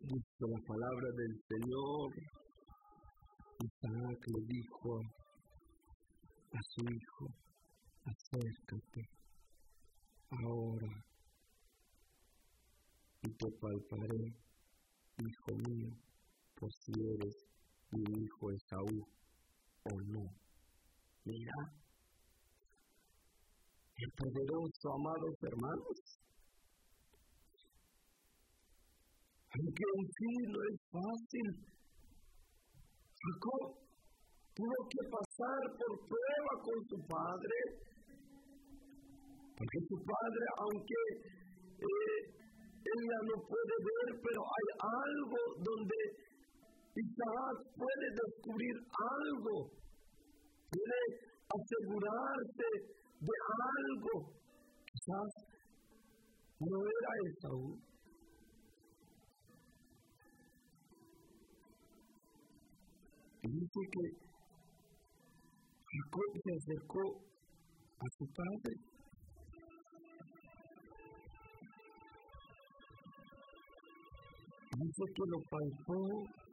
Dice la palabra del Señor. Isaac le dijo a su hijo: acércate ahora y te palparé, hijo mío, por si eres mi hijo Esaú o no. Mira, el poderoso, amados hermanos, aunque en sí no es fácil, Jacob tuvo que pasar por prueba con su padre, porque su padre, aunque él ya no puede ver, pero hay algo donde Isaac puede descubrir algo, puede asegurarse de algo. Quizás no era Esaú. Y dice que Jacob se acercó a su padre. Dice que lo palpó